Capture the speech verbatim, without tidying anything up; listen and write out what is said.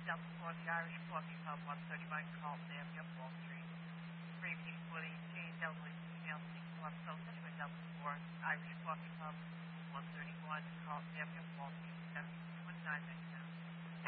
Delta four, the Irish Coffee Pub, one thirty-one Carlton Avenue, Wall Street. three P forty Delta female six one Sosa, Twin Delta four, Irish Coffee Pub, one thirty-one Carlton Avenue, Wall Street, seven twenty-nine.